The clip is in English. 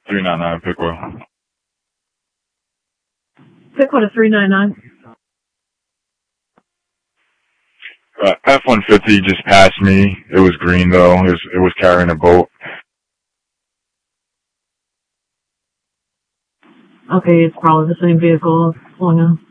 399 Pickwill. Pickwill to 399. F-150 just passed me. It was green though. It was carrying a boat. Okay, it's probably the same vehicle pulling a